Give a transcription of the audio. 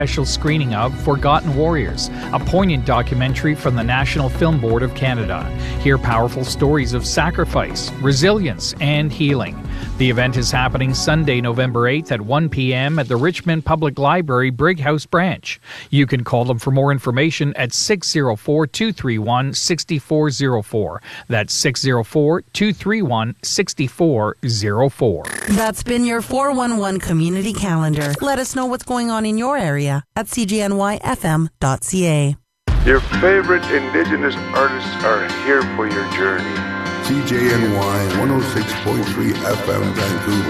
special screening of Forgotten Warriors, a poignant documentary from the National Film Board of Canada. Hear powerful stories of sacrifice, resilience, and healing. The event is happening Sunday, November 8th at 1 p.m. at the Richmond Public Library Brighouse Branch. You can call them for more information at 604-231-6404. That's 604-231-6404. That's been your 411 Community Calendar. Let us know what's going on in your area at cjnyfm.ca. Your favorite Indigenous artists are here for your journey. CJNY 106.3 FM Vancouver.